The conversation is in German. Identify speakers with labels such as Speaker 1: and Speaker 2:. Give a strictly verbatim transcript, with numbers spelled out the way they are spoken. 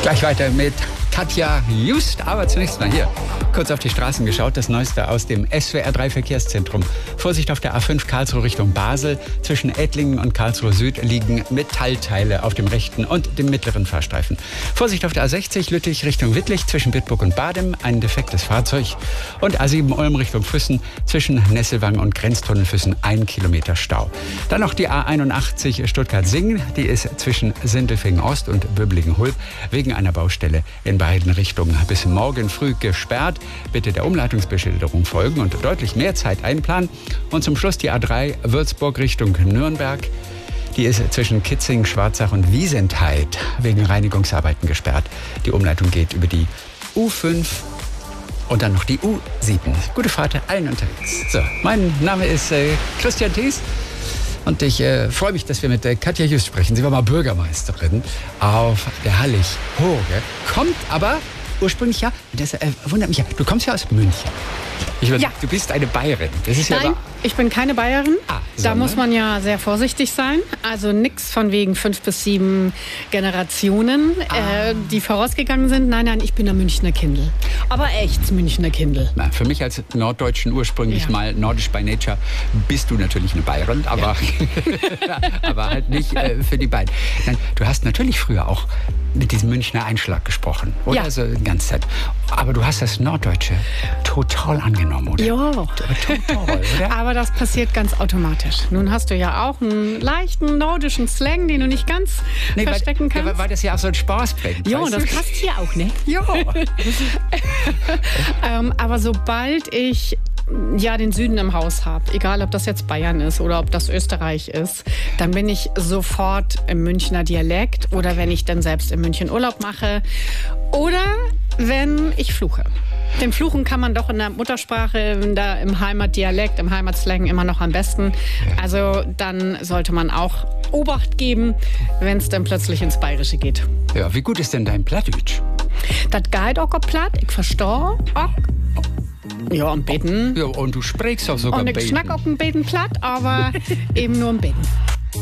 Speaker 1: Gleich weiter mit Katja Just, aber zunächst mal hier kurz auf die Straßen geschaut. Das Neueste aus dem S W R drei Verkehrszentrum. Vorsicht auf der A fünf Karlsruhe Richtung Basel. Zwischen Ettlingen und Karlsruhe Süd liegen Metallteile auf dem rechten und dem mittleren Fahrstreifen. Vorsicht auf der A sechzig Lüttich Richtung Wittlich zwischen Bitburg und Badem. Ein defektes Fahrzeug. Und A sieben Ulm Richtung Füssen zwischen Nesselwang und Grenztunnel Füssen ein Kilometer Stau. Dann noch die A einundachtzig Stuttgart-Singen. Die ist zwischen Sindelfingen Ost und Böblingen-Hulb wegen einer Baustelle in beiden Richtungen bis morgen früh gesperrt. Bitte der Umleitungsbeschilderung folgen und deutlich mehr Zeit einplanen. Und zum Schluss die A drei Würzburg Richtung Nürnberg. Die ist zwischen Kitzing, Schwarzach und Wiesentheid wegen Reinigungsarbeiten gesperrt. Die Umleitung geht über die U fünf und dann noch die U sieben. Gute Fahrt allen unterwegs. So, mein Name ist äh, Christian Thies. Und ich äh, freue mich, dass wir mit äh, Katja Just sprechen. Sie war mal Bürgermeisterin auf der Hallig-Hoge. Kommt aber ursprünglich ja, das äh, wundert mich ja, du kommst ja aus München. Ich weiß,
Speaker 2: ja.
Speaker 1: Du bist eine Bayerin. Das ist
Speaker 2: Nein,
Speaker 1: ja
Speaker 2: ich bin keine Bayerin.
Speaker 1: Ah,
Speaker 2: da muss man ja sehr vorsichtig sein. Also nichts von wegen fünf bis sieben Generationen,
Speaker 1: Ah.
Speaker 2: äh, die vorausgegangen sind. Nein, nein, ich bin ein Münchner Kindl. Aber echt Münchner Kindl.
Speaker 1: Na, für mich als Norddeutschen ursprünglich
Speaker 2: Ja.
Speaker 1: mal nordisch by nature bist du natürlich eine Bayerin, aber, aber halt nicht äh, für die beiden. Nein, du hast natürlich früher auch mit diesem Münchner Einschlag gesprochen, oder?
Speaker 2: Ja.
Speaker 1: Also die ganze Zeit. Aber du hast das Norddeutsche total angenommen, oder?
Speaker 2: Ja.
Speaker 1: Total, oder?
Speaker 2: Aber das passiert ganz automatisch. Nun hast du ja auch einen leichten nordischen Slang, den du nicht ganz
Speaker 1: Nee,
Speaker 2: verstecken
Speaker 1: weil,
Speaker 2: kannst.
Speaker 1: ja, weil das ja auch so ein Spaß bringt.
Speaker 2: Ja,
Speaker 1: weißt
Speaker 2: das
Speaker 1: du?
Speaker 2: passt hier auch, ne?
Speaker 1: Ja.
Speaker 2: Ähm, aber sobald ich ja den Süden im Haus habe, egal ob das jetzt Bayern ist oder ob das Österreich ist, dann bin ich sofort im Münchner Dialekt oder wenn ich dann selbst in München Urlaub mache oder wenn ich fluche. Den Fluchen kann man doch in der Muttersprache, in der, im Heimatdialekt, im Heimatslang immer noch am besten. Also dann sollte man auch Obacht geben, wenn es dann plötzlich ins Bayerische geht.
Speaker 1: Ja, wie gut ist denn dein Plattdeutsch?
Speaker 2: Das geht auch platt, ich verstehe auch. Ja, ein Beten.
Speaker 1: Ja, und du sprichst auch sogar
Speaker 2: Und ich
Speaker 1: Baden.
Speaker 2: schnack auch ein Beten platt, aber eben nur ein Beten.